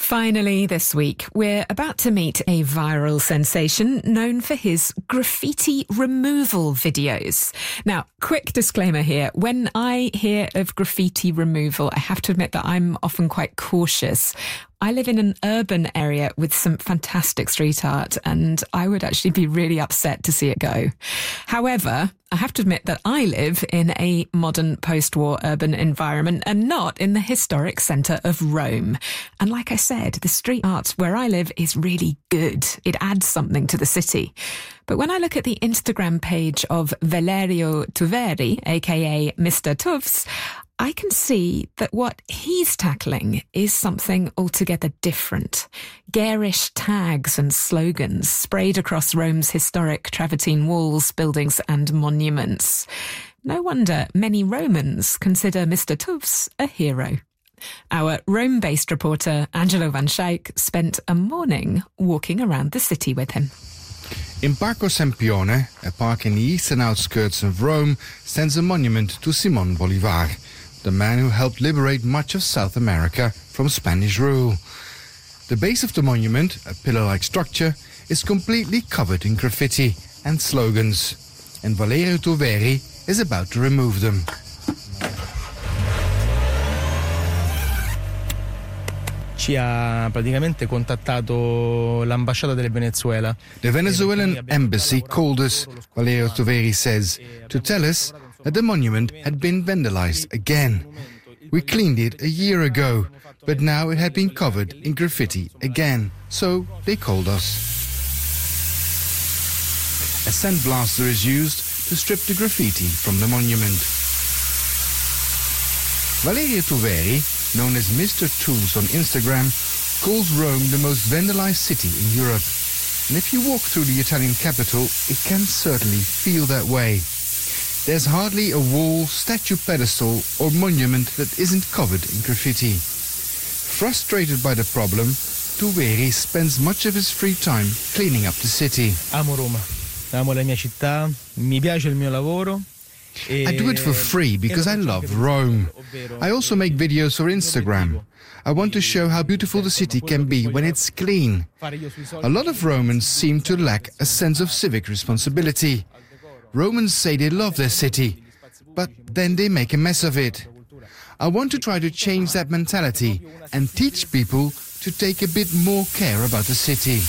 Finally this week, we're about to meet a viral sensation known for his graffiti removal videos. Now, quick disclaimer here. When I hear of graffiti removal, I have to admit that I'm often quite cautious. I live in an urban area with some fantastic street art, and I would actually be really upset to see it go. However, I have to admit that I live in a modern post-war urban environment and not in the historic centre of Rome. And like I said, the street art where I live is really good. It adds something to the city. But when I look at the Instagram page of Valerio Tuveri, aka Mr. Tufts, I can see that what he's tackling is something altogether different. Garish tags and slogans sprayed across Rome's historic travertine walls, buildings and monuments. No wonder many Romans consider Mr. Tufts a hero. Our Rome-based reporter Angelo Van Schaik spent a morning walking around the city with him. In Parco Sempione, a park in the eastern outskirts of Rome, stands a monument to Simón Bolívar, the man who helped liberate much of South America from Spanish rule. The base of the monument, a pillar-like structure, is completely covered in graffiti and slogans, and Valerio Tuveri is about to remove them. Ci ha praticamente contattato l'ambasciata del Venezuela. The Venezuelan embassy called us, Valerio Tuveri says, to tell us that the monument had been vandalized again. We cleaned it a year ago, but now it had been covered in graffiti again, so they called us. A sandblaster is used to strip the graffiti from the monument. Valerio Tuveri, known as Mr. Tools on Instagram, calls Rome the most vandalized city in Europe. And if you walk through the Italian capital, it can certainly feel that way. There's hardly a wall, statue, pedestal or monument that isn't covered in graffiti. Frustrated by the problem, Tuveri spends much of his free time cleaning up the city. Amo Roma, amo la mia città, mi piace il mio lavoro. I do it for free because I love Rome. I also make videos for Instagram. I want to show how beautiful the city can be when it's clean. A lot of Romans seem to lack a sense of civic responsibility. Romans say they love their city, but then they make a mess of it. I want to try to change that mentality and teach people to take a bit more care about the city.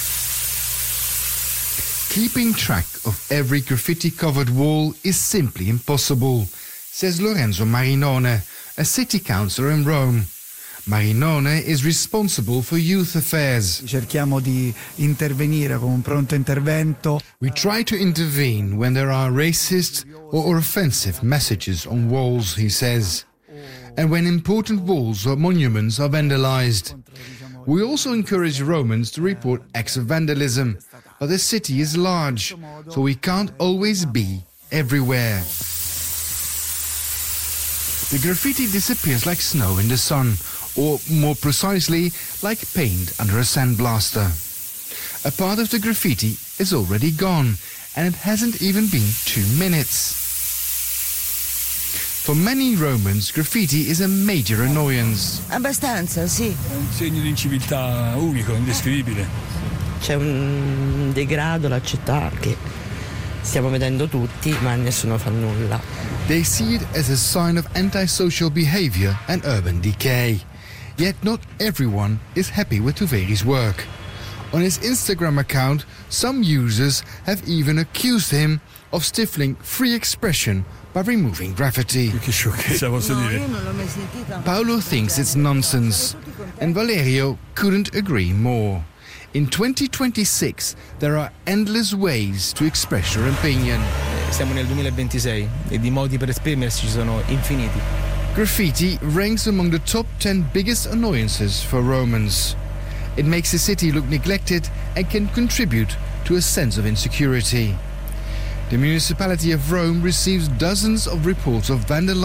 Keeping track of every graffiti-covered wall is simply impossible, says Lorenzo Marinone, a city councillor in Rome. Marinone is responsible for youth affairs. Cerchiamo di intervenire con un pronto intervento. We try to intervene when there are racist or offensive messages on walls, he says, and when important walls or monuments are vandalized. We also encourage Romans to report acts of vandalism, but the city is large, so we can't always be everywhere. The graffiti disappears like snow in the sun, or more precisely, like paint under a sandblaster. A part of the graffiti is already gone, and it hasn't even been 2 minutes. For many Romans, graffiti is a major annoyance. Abbastanza, sì. È un segno di inciviltà unico, indescrivibile. C'è un degrado alla città che stiamo vedendo tutti, ma nessuno fa nulla. They see it as a sign of antisocial behavior and urban decay. Yet not everyone is happy with Tuveri's work. On his Instagram account, some users have even accused him of stifling free expression by removing graffiti. Che sciocchezza posso dire? Paolo thinks it's nonsense, and Valerio couldn't agree more. In 2026, there are endless ways to express your opinion. Siamo nel 2026 e di modi per esprimersi ci sono infiniti. Graffiti ranks among the top 10 biggest annoyances for Romans. It makes the city look neglected and can contribute to a sense of insecurity. The municipality of Rome receives dozens of reports of vandalism